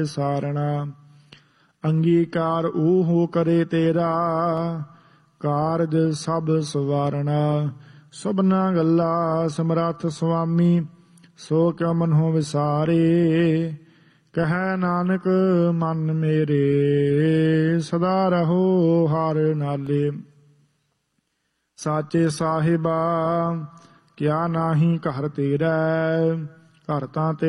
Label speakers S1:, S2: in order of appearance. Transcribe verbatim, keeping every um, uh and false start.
S1: ਸਾਰਣਾ। ਅੰਗੀਕਾਰ ਊਹ ਕਰੇ ਤੇਰਾ, ਕਾਰਜ ਸਭ ਸਵਾਰਣਾ। ਸਭਨਾ ਗੱਲਾ ਸਮਰੱਥ ਸੁਆਮੀ, ਸੋ ਕਿਉ ਮਨਹੁ ਵਿਸਾਰੇ। ਕਹੈ ਨਾਨਕ ਮਨ ਮੇਰੇ, ਸਦਾ ਰਹੋ ਹਰ ਨਾਲੇ। ਸਾਚੇ ਸਾਹਿਬਾ ਕਿਆ ਨਾਹੀ ਘਰ ਤੇਰਾ, ਘਰ ਤਾਂ ਤੇ